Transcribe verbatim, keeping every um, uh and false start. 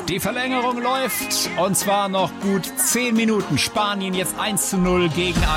Die Verlängerung läuft und zwar noch gut zehn Minuten. Spanien jetzt eins zu null gegen Argentinien.